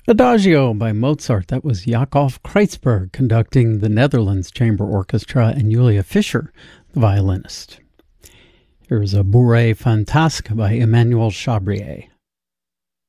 Adagio by Mozart. That was Jacob Kreitzberg conducting the Netherlands Chamber Orchestra and Julia Fischer, the violinist. Here's a Bourrée Fantasque by Emmanuel Chabrier.